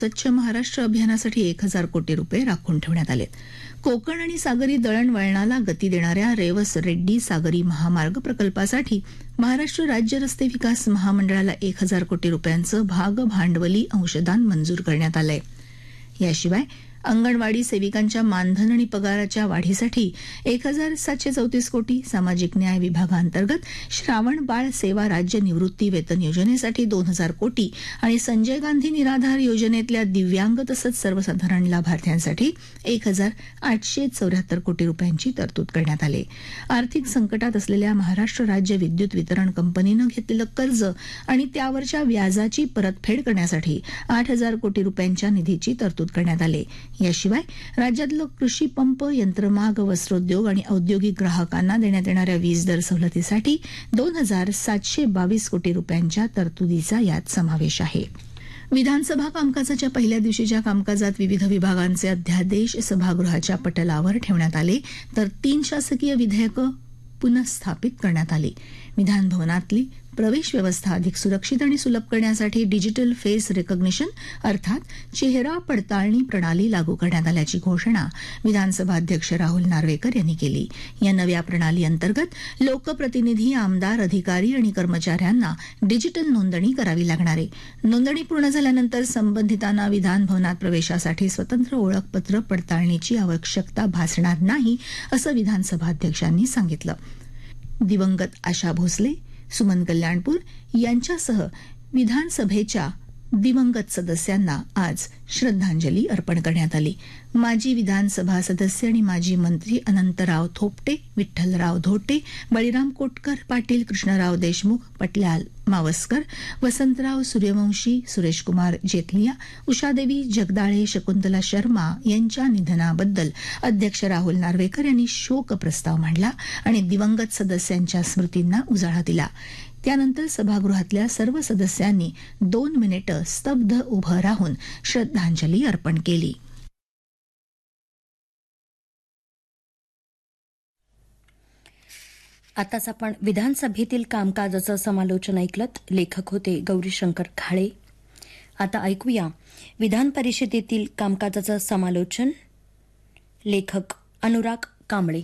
स्वच्छ महाराष्ट्र अभियानासाठी 1,000 कोटी रुपये राखून ठेवण्यात आले. कोकण आणि सागरी दळणवळणाला गती देणाऱ्या रेवस रेड्डी सागरी महामार्ग प्रकल्पासाठी महाराष्ट्र राज्य रस्ते विकास महामंडळाला 1,000 कोटी रुपयांचं भागभांडवली अंशदान मंजूर करण्यात आलंय. याशिवाय अंगणवाडी सेविकांच्या मानधन आणि पगाराच्या वाढीसाठी 1,734 कोटी, सामाजिक न्याय विभागांतर्गत श्रावण बाळ सेवा राज्य निवृत्ती वेतन योजनेसाठी 2,000 कोटी आणि संजय गांधी निराधार योजनेतल्या दिव्यांग तसंच सर्वसाधारण लाभार्थ्यांसाठी 1,874 कोटी रुपयांची तरतूद करण्यात आली. आर्थिक संकटात असलेल्या महाराष्ट्र राज्य विद्युत वितरण कंपनीनं घेतलेलं कर्ज आणि त्यावरच्या व्याजाची परतफेड करण्यासाठी 8,000 कोटी रुपयांच्या निधीची तरतूद करण्यात आली. याशिवाय राज्यातलं कृषी पंप, यंत्रमाग, वस्त्रोद्योग आणि औद्योगिक ग्राहकांना देण्यात येणाऱ्या वीज दर सवलतीसाठी 2,722 कोटी रुपयांच्या तरतुदीचा यात समावेश आहे. विधानसभा कामकाजाच्या पहिल्या दिवशीच्या कामकाजात विविध विभागांचे अध्यादेश सभागृहाच्या पटलावर ठेवण्यात आले, तर 3 शासकीय विधेयकं पुनःस्थापित करण्यात आली. विधानभवनातली प्रवेश व्यवस्था अधिक सुरक्षित आणि सुलभ करण्यासाठी डिजिटल फेस रिकॉग्निशन अर्थात चेहरा पडताळणी प्रणाली लागू करण्यात आल्याची घोषणा विधानसभा अध्यक्ष राहुल नार्वेकर यांनी केली. या नव्या प्रणाली अंतर्गत लोकप्रतिनिधी, आमदार, अधिकारी आणि कर्मचाऱ्यांना डिजिटल नोंदणी करावी लागणार आहे. नोंदणी पूर्ण झाल्यानंतर संबंधितांना विधानभवनात प्रवेशासाठी स्वतंत्र ओळखपत्र पडताळणीची आवश्यकता भासणार नाही, असं विधानसभा अध्यक्षांनी सांगितलं. दिवंगत आशा भोसले, सुमन कल्याणपूर यांच्यासह विधानसभेच्या दिवंगत सदस्यांना आज श्रद्धांजली अर्पण करण्यात आली. माजी विधानसभा सदस्य आणि माजी मंत्री अनंतराव थोपटे, विठ्ठलराव धोटे, बळीराम कोटकर पाटील, कृष्णराव देशमुख, पटल्याल मावस्कर, वसंतराव सूर्यवंशी, सुरेशकुमार जेतलिया, उषादेवी जगदाळे, शकुंतला शर्मा यांच्या निधनाबद्दल अध्यक्ष राहुल नार्वेकर यांनी शोक प्रस्ताव मांडला आणि दिवंगत सदस्यांच्या स्मृतींना उजाळा दिला. त्यानंतर सभागृहातल्या सर्व सदस्यांनी 2 मिनिटं स्तब्ध उभं राहून श्रद्धांजली अर्पण केली. आताच आपण विधानसभेतील कामकाजाचं समालोचन ऐकलत. लेखक होते गौरीशंकर खाळे. आता ऐकूया विधान परिषदेतील कामकाजाचं समालोचन. लेखक अनुराग कांबळे.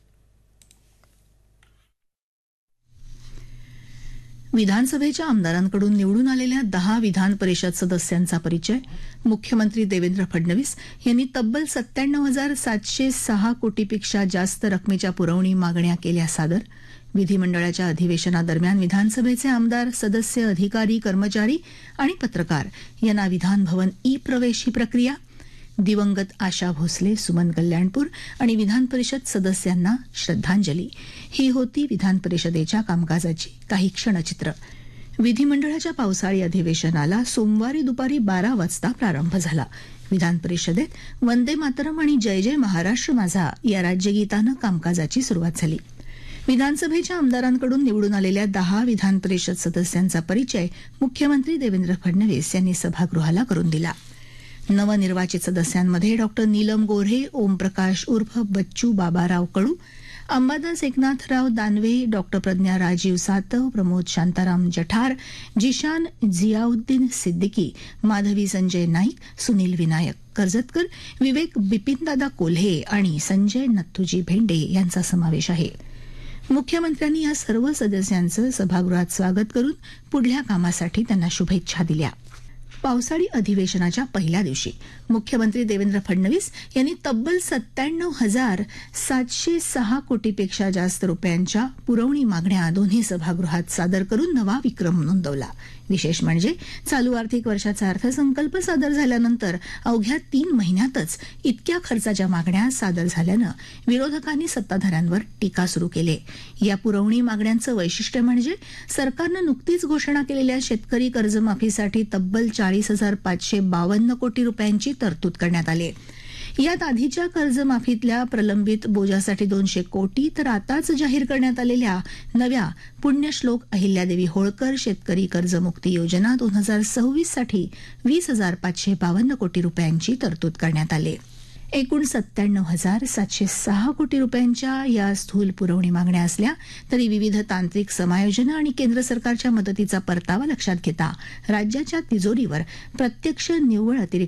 विधानसभेच्या आमदारांकडून निवडून आलेल्या 10 विधान परिषद सदस्यांचा परिचय. मुख्यमंत्री देवेंद्र फडणवीस यांनी तब्बल 97,706 कोटीपेक्षा जास्त रकमेच्या पुरवणी मागण्या केल्या सादर. विधिमंडळाच्या अधिवेशनादरम्यान विधानसभेचे आमदार, सदस्य, अधिकारी, कर्मचारी आणि पत्रकार यांना विधानभवन ई प्रवेश ही प्रक्रिया. दिवंगत आशा भोसले, सुमन कल्याणपूर आणि विधान परिषद सदस्यांना श्रद्धांजली. ही होती विधान परिषदेच्या कामकाजाची काही क्षणचित्र. विधिमंडळाच्या पावसाळी अधिवेशनाला सोमवारी दुपारी 12 वाजता प्रारंभ झाला. विधान परिषदेत वंदे मातरम आणि जय जय महाराष्ट्र माझा या राज्यगीतानं कामकाजाची सुरुवात झाली. विधानसभेच्या आमदारांकडून निवडून आलेल्या 10 विधान परिषद सदस्यांचा परिचय मुख्यमंत्री देवेंद्र फडणवीस यांनी सभागृहाला करून दिला. नवनिर्वाचित सदस्यांमध्ये डॉक्टर नीलम गोऱ्हे, ओमप्रकाश उर्फ बच्चू बाबाराव कडू, अंबादास एकनाथराव दानवे, डॉक्टर प्रज्ञा राजीव सातव, प्रमोद शांताराम जठार, जिशान झियाउद्दीन सिद्दीकी, माधवी संजय नाईक, सुनील विनायक कर्जतकर, विवेक बिपिनदादा कोल्हे आणि संजय नथुजी भेंडे यांचा समावेश आहे. मुख्यमंत्र्यांनी या सर्व सदस्यांचं सभागृहात स्वागत करून पुढल्या कामासाठी त्यांना शुभेच्छा दिल्या. पावसाळी अधिवेशनाच्या पहिल्या दिवशी मुख्यमंत्री देवेंद्र फडणवीस यांनी तब्बल 97,706 कोटीपेक्षा जास्त रुपयांच्या पुरवणी मागण्या दोन्ही सभागृहात सादर करून नवा विक्रम नोंदवला. विशेष म्हणजे चालू आर्थिक वर्षाचा अर्थसंकल्प सादर झाल्यानंतर अवघ्या 3 महिन्यातच इतक्या खर्चाच्या मागण्या सादर झाल्यानं विरोधकांनी सत्ताधाऱ्यांवर टीका सुरू केली. या पुरवणी मागण्यांचं वैशिष्ट्य म्हणजे सरकारनं नुकतीच घोषणा केलेल्या शेतकरी कर्जमाफीसाठी तब्बल 40,552 कोटी रुपयांची तरतूद करण्यात आली. यात आधीच्या कर्जमाफीतल्या प्रलंबित बोजासाठी 200 कोटी तर आताच जाहीर करण्यात आलेल्या नव्या पुण्यश्लोक अहिल्यादेवी होळकर शेतकरी कर्जमुक्ती योजना 2026 साठी 20,552 कोटी रुपयांची तरतूद करण्यात आली. एकूण 97,706 कोटी रुपयांच्या या स्थूल पुरवणी मागण्या असल्या तरी विविध तांत्रिक समायोजनं आणि केंद्र सरकारच्या मदतीचा परतावा लक्षात घेता राज्याच्या तिजोरीवर प्रत्यक्ष निव्वळ अतिरिक्त